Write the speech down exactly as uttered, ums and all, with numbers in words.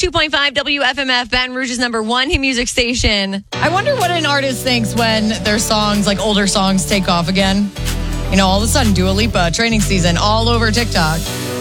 two point five W F M F, Baton Rouge's number one hit music station. I wonder what an artist thinks when their songs, like older songs, take off again. You know, all of a sudden, Dua Lipa, training season, all over TikTok.